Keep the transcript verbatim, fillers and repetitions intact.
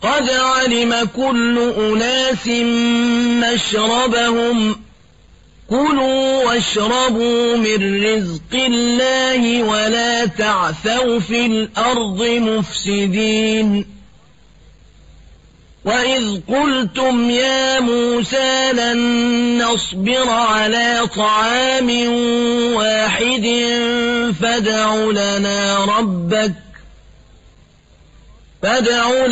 قد علم كل أناس مشربهم كلوا واشربوا من رزق الله ولا تعثوا في الأرض مفسدين وإذ قلتم يا موسى لن نصبر على طعام واحد فادع لنا ربك فادع